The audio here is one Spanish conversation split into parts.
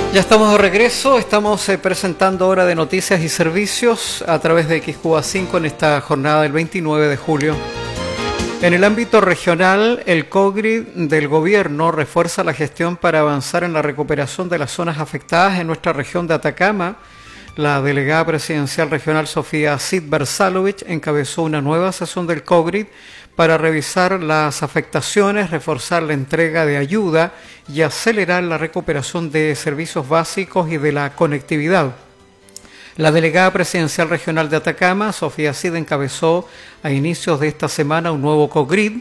Ya estamos de regreso, estamos presentando Hora de Noticias y Servicios a través de XQA 5 en esta jornada del 29 de julio. En el ámbito regional, el COGRID del gobierno refuerza la gestión para avanzar en la recuperación de las zonas afectadas en nuestra región de Atacama. La delegada presidencial regional Sofía Cid Berzalovich encabezó una nueva sesión del COGRID para revisar las afectaciones, reforzar la entrega de ayuda y acelerar la recuperación de servicios básicos y de la conectividad. La delegada presidencial regional de Atacama, Sofía Cid, encabezó a inicios de esta semana un nuevo COGRID,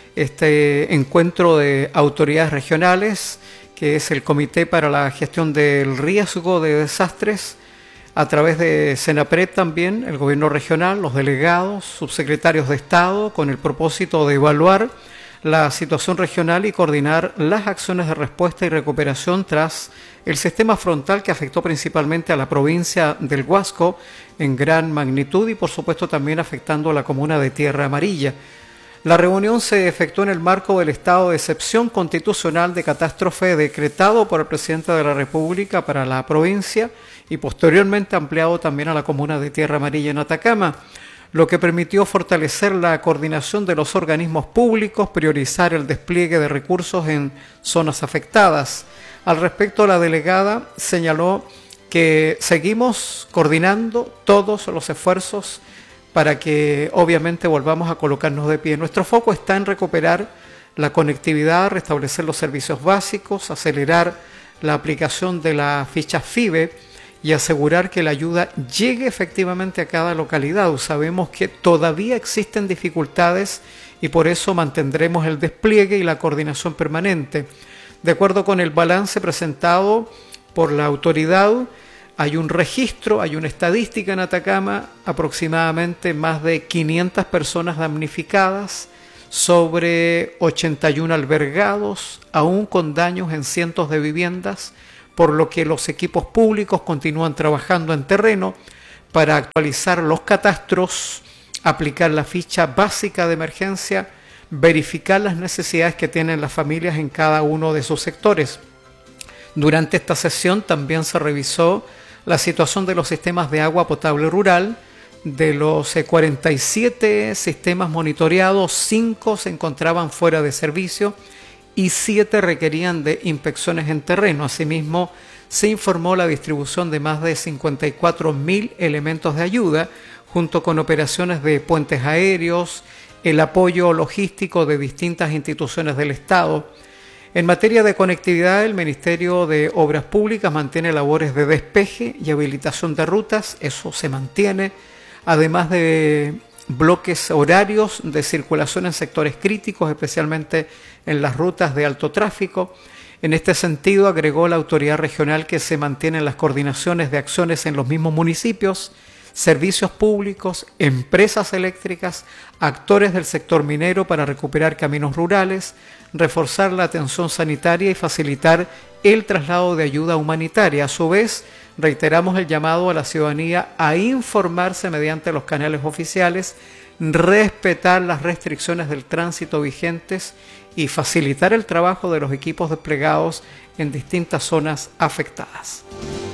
este encuentro de autoridades regionales, que es el Comité para la Gestión del Riesgo de Desastres, a través de Senapred también, el gobierno regional, los delegados, subsecretarios de Estado, con el propósito de evaluar la situación regional y coordinar las acciones de respuesta y recuperación tras el sistema frontal que afectó principalmente a la provincia del Huasco en gran magnitud y por supuesto también afectando a la comuna de Tierra Amarilla. La reunión se efectuó en el marco del estado de excepción constitucional de catástrofe decretado por el presidente de la República para la provincia y posteriormente ampliado también a la comuna de Tierra Amarilla en Atacama, lo que permitió fortalecer la coordinación de los organismos públicos, priorizar el despliegue de recursos en zonas afectadas. Al respecto, la delegada señaló que seguimos coordinando todos los esfuerzos para que obviamente volvamos a colocarnos de pie. Nuestro foco está en recuperar la conectividad, restablecer los servicios básicos, acelerar la aplicación de la ficha FIBE y asegurar que la ayuda llegue efectivamente a cada localidad. Sabemos que todavía existen dificultades y por eso mantendremos el despliegue y la coordinación permanente. De acuerdo con el balance presentado por la autoridad, hay un registro, hay una estadística en Atacama, aproximadamente más de 500 personas damnificadas, sobre 81 albergados, aún con daños en cientos de viviendas, por lo que los equipos públicos continúan trabajando en terreno para actualizar los catastros, aplicar la ficha básica de emergencia, verificar las necesidades que tienen las familias en cada uno de sus sectores. Durante esta sesión también se revisó la situación de los sistemas de agua potable rural. De los 47 sistemas monitoreados, 5 se encontraban fuera de servicio y 7 requerían de inspecciones en terreno. Asimismo, se informó la distribución de más de 54.000 elementos de ayuda, junto con operaciones de puentes aéreos, el apoyo logístico de distintas instituciones del Estado. En materia de conectividad, el Ministerio de Obras Públicas mantiene labores de despeje y habilitación de rutas, eso se mantiene, además de bloques horarios de circulación en sectores críticos, especialmente en las rutas de alto tráfico. En este sentido, agregó la autoridad regional que se mantienen las coordinaciones de acciones en los mismos municipios, servicios públicos, empresas eléctricas, actores del sector minero para recuperar caminos rurales, reforzar la atención sanitaria y facilitar el traslado de ayuda humanitaria. A su vez, reiteramos el llamado a la ciudadanía a informarse mediante los canales oficiales, respetar las restricciones del tránsito vigentes y facilitar el trabajo de los equipos desplegados en distintas zonas afectadas.